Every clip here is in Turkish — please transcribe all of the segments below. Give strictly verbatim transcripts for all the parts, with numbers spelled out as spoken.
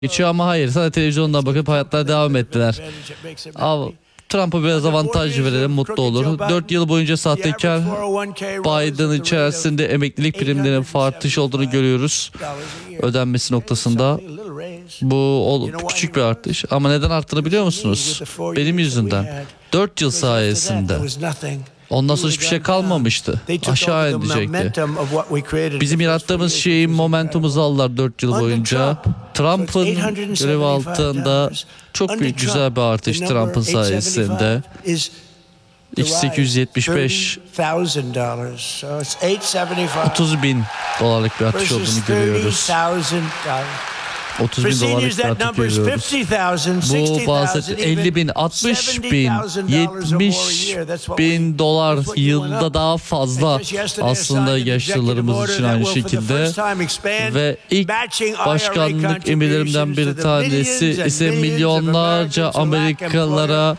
geçiyor ama hayır, sadece televizyondan bakıp hayatlarına devam ettiler. Ama Trump'a biraz avantaj verelim, mutlu olur. dört yıl boyunca sahtekar Biden içerisinde emeklilik primlerinin artış olduğunu görüyoruz. Ödenmesi noktasında. Bu küçük bir artış. Ama neden arttığını biliyor musunuz? Benim yüzümden. dört yıl sayesinde. Ondan sonra hiçbir şey kalmamıştı. Aşağı inecekti. Bizim yarattığımız şeyin momentumumuzu aldılar dört yıl boyunca. Trump'ın görev altında çok büyük, güzel bir artış Trump'ın sayesinde. sekiz yüz yetmiş beş otuz bin dolarlık bir artış olduğunu görüyoruz. otuz bin dolarlık bir artış görüyoruz. Bu bahsettiğim elli bin, altmış bin, yetmiş bin dolar yılda daha fazla aslında yaşlılarımız için aynı şekilde. Ve ilk başkanlık emirlerimden bir tanesi ise milyonlarca Amerikalılara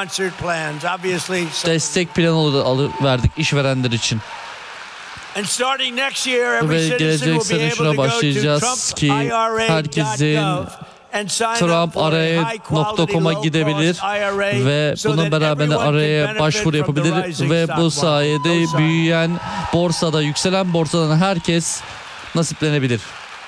destek planı verdik işverenler için. Ve gelecek sene şuna başlayacağız ki herkesin Trump R A nokta com'a gidebilir ve bunun beraberinde R A'ya başvuru yapabilir ve bu sayede büyüyen borsada, yükselen borsadan herkes nasiplenebilir.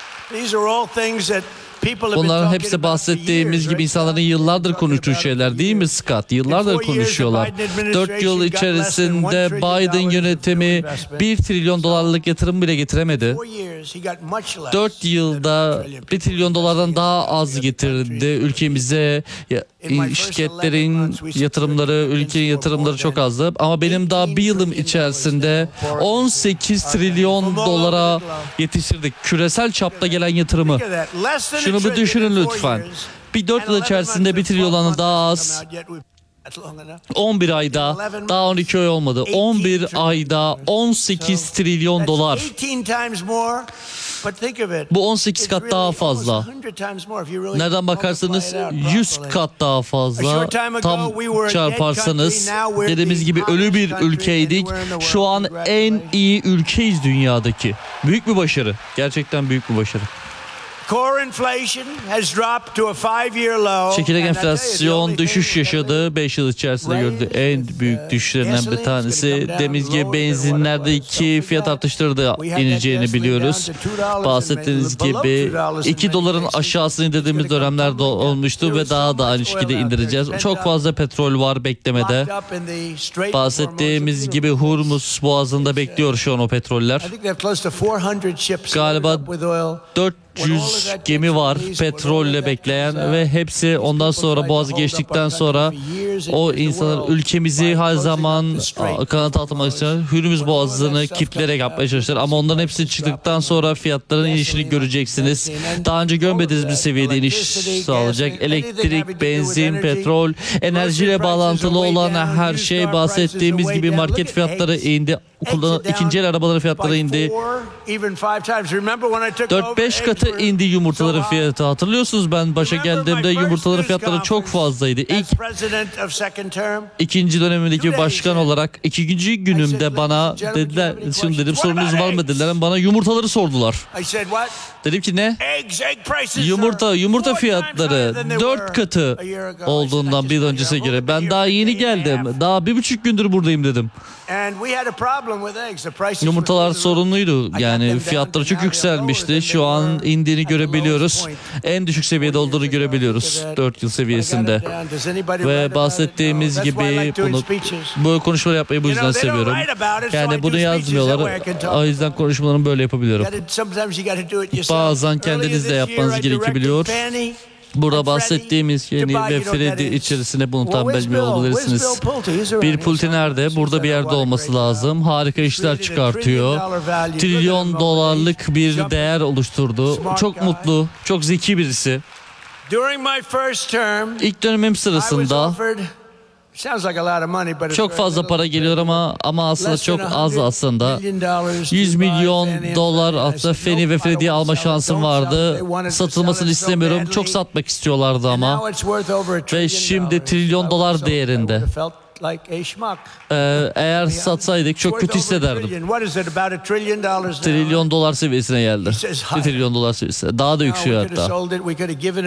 Bunların hepsi bahsettiğimiz gibi insanların yıllardır konuştuğu şeyler değil mi Scott? Yıllardır konuşuyorlar. dört yıl içerisinde Biden yönetimi bir trilyon dolarlık yatırım bile getiremedi. dört yılda bir trilyon dolardan daha az getirdi ülkemize. Şirketlerin yatırımları, ülkenin yatırımları çok azdı. Ama benim daha bir yılım içerisinde on sekiz trilyon dolara yetiştirdik. Küresel çapta gelen yatırımı. Şunu bir düşünün lütfen. Bir dört yıl içerisinde bir trilyondan daha az. on bir ayda, daha on iki ay olmadı. on bir ayda on sekiz trilyon dolar. Bu on sekiz kat daha fazla. Nereden bakarsanız yüz kat daha fazla. Tam çarparsanız, dediğimiz gibi ölü bir ülkeydik. Şu an en iyi ülkeyiz dünyadaki. Büyük bir başarı. Gerçekten büyük bir başarı. Çekirdek enflasyon düşüş yaşadı. beş yıl içerisinde gördüğü en büyük düşüşlerinden bir tanesi. Dediğimiz gibi benzinlerdeki fiyat artışları da ineceğini biliyoruz. Bahsettiğiniz gibi iki doların aşağısını indirdiğimiz dönemler de olmuştu ve daha da aynı şekilde indireceğiz. Çok fazla petrol var beklemede. Bahsettiğimiz gibi Hormuz Boğazı'nda bekliyor şu an o petroller. Galiba dört yüz gemi var petrolle bekleyen ve hepsi ondan sonra Boğaz'ı geçtikten sonra o insanlar ülkemizi her zaman kanat atmak için Hürmüz Boğazı'nı kilitleyerek yapmaya çalışıyorlar. Ama onların hepsi çıktıktan sonra fiyatların inişini göreceksiniz. Daha önce görmediğiniz bir seviyede iniş sağlayacak. Elektrik, benzin, petrol, enerjiyle bağlantılı olan her şey, bahsettiğimiz gibi market fiyatları indi. Kullanılan ikinci el arabaların fiyatları indi. dört beş katı indi yumurtaların fiyatı. Hatırlıyorsunuz, ben başa geldiğimde yumurtaların fiyatları çok fazlaydı. İlk ikinci dönemindeki başkan olarak ikinci günümde bana dediler, şimdi dedim sorunuz var mı dediler, bana yumurtaları sordular. Dedim ki ne? Yumurta, yumurta fiyatları dört katı olduğundan bir öncesine göre. Ben daha yeni geldim. Daha bir buçuk gündür buradayım dedim. Yumurtalar sorunluydu. Yani fiyatları çok yükselmişti. Şu an indiğini görebiliyoruz. En düşük seviyede olduğunu görebiliyoruz. dört yıl seviyesinde. Ve bahsettiğimiz gibi bunu, bu konuşmaları yapmayı bu yüzden seviyorum. Yani bunu yazmıyorlar. O yüzden konuşmalarımı böyle yapabiliyorum. Bazen kendiniz de yapmanız gerekebiliyor. Burada bahsettiğimiz yeni ve Freddy içerisinde bunu tam bilmiyor olabilirsiniz. Bir Pulte nerede? Burada bir yerde olması lazım. Harika işler çıkartıyor. Trilyon dolarlık bir değer oluşturdu. Çok mutlu, çok zeki birisi. İlk dönemim sırasında çok fazla para geliyor ama ama aslında çok az aslında. yüz milyon dolar aslında Fannie ve Freddie'yi alma şansım vardı. Satılmasını istemiyorum. Çok satmak istiyorlardı ama. Ve şimdi trilyon dolar değerinde. Ee, eğer satsaydık çok kötü hissederdim. Trilyon dolar seviyesine geldi. Bir trilyon dolar seviyesine. Daha da yükseliyor hatta.